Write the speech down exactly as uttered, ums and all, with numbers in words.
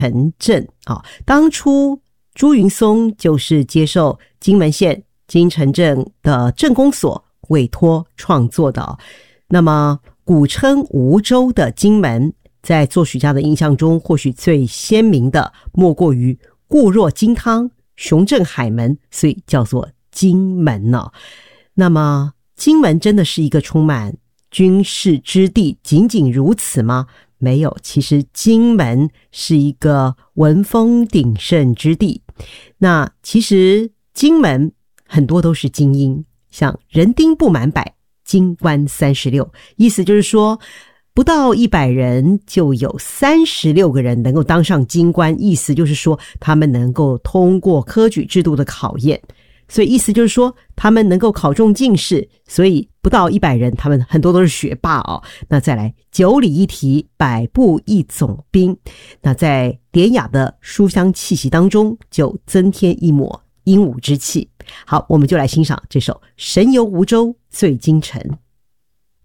城镇啊。当初朱云松就是接受金门县金城镇的镇公所委托创作的。那么古称梧州的金门，在作曲家的印象中，或许最鲜明的莫过于固若金汤，雄镇海门，所以叫做金门呢、哦。那么金门真的是一个充满军事之地，仅仅如此吗？没有，其实金门是一个文风鼎盛之地。那其实金门很多都是精英，像人丁不满百，金官三十六，意思就是说不到一百人就有三十六个人能够当上金官，意思就是说他们能够通过科举制度的考验，所以意思就是说他们能够考中进士，所以不到一百人他们很多都是学霸哦。那再来九里一题，百步一总兵，那在典雅的书香气息当中就增添一抹英武之气。好，我们就来欣赏这首《神游梧州醉金城》。